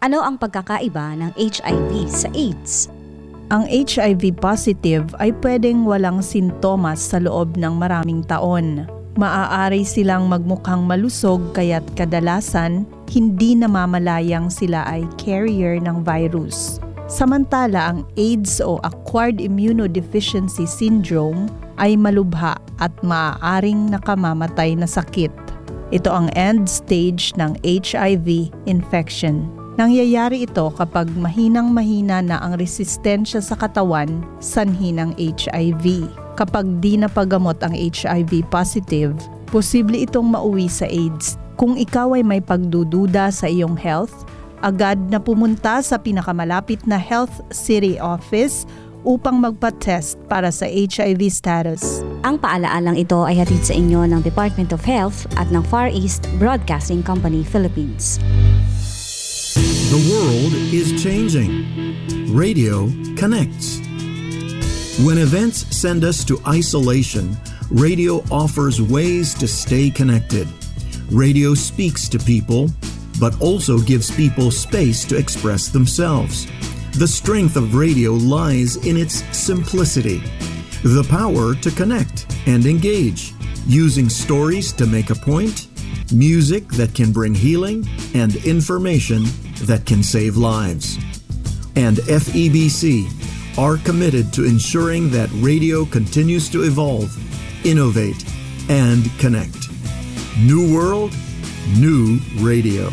Ano ang pagkakaiba ng HIV sa AIDS? Ang HIV positive ay pwedeng walang sintomas sa loob ng maraming taon. Maaari silang magmukhang malusog kaya't kadalasan hindi namamalayang sila ay carrier ng virus. Samantala ang AIDS o Acquired Immunodeficiency Syndrome ay malubha at maaaring nakamamatay na sakit. Ito ang end stage ng HIV infection. Nangyayari ito kapag mahinang-mahina na ang resistensya sa katawan sanhi ng HIV. Kapag di napagamot ang HIV positive, posible itong mauwi sa AIDS. Kung ikaw ay may pagdududa sa iyong health, agad na pumunta sa pinakamalapit na health city office upang magpa-test para sa HIV status. Ang paalaalang ito ay hatid sa inyo ng Department of Health at ng Far East Broadcasting Company, Philippines. The world is changing. Radio connects. When events send us to isolation, radio offers ways to stay connected. Radio speaks to people, but also gives people space to express themselves. The strength of radio lies in its simplicity, the power to connect and engage, using stories to make a point, music that can bring healing, and information that can save lives. And FEBC are committed to ensuring that radio continues to evolve, innovate, and connect. New World, New Radio.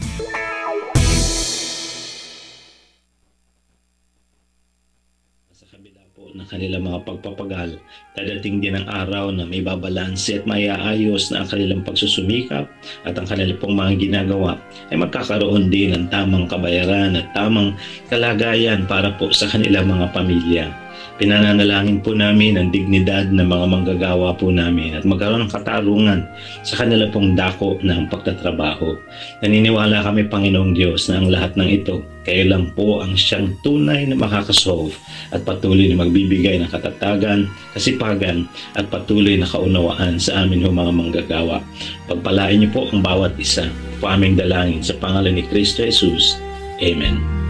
Sa kabila po ng kanilang mga pagpapagal, dadating din ang araw na may babalanse at maiaayos na ang kanilang pagsusumikap at ang kanilang pong mga ginagawa ay magkakaroon din ng tamang kabayaran at tamang kalagayan para po sa kanilang mga pamilya. Pinananalangin po namin ang dignidad ng mga manggagawa po namin at magkaroon ng katarungan sa kanila pong dako ng pagtatrabaho. Naniniwala kami, Panginoong Diyos, na ang lahat ng ito, kayo lang po ang siyang tunay na makakasolve at patuloy na magbibigay ng katatagan, kasipagan at patuloy na kaunawaan sa amin mga manggagawa. Pagpalain niyo po ang bawat isa. Po aming dalangin sa pangalan ni Kristo Jesus. Amen.